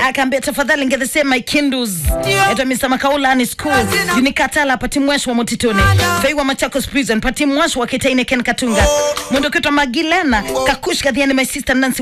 Akaambia tafadhali ngesema Kinduz. Eto Mr. Makaula ni school. Unikatala pati mwasho wa Motitone. Feiwa Machakos prison pati mwasho wa Kitaine Ken Katunga. Mundo kito Magilena Kakushka the my sister Nancy